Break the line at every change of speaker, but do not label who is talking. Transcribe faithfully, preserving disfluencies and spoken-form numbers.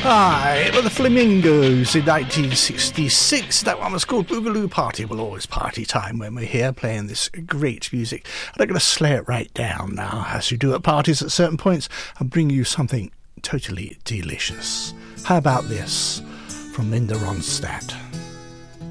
Hi, it was the Flamingos in nineteen sixty-six. That one was called Boogaloo Party. Well, always party time when we're here playing this great music. And I'm going to slay it right down now, as you do at parties at certain points, and bring you something totally delicious. How about this from Linda Ronstadt?